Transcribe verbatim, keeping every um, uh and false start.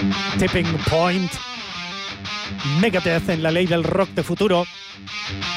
Tipping Point. Megadeth en la ley del rock de futuro.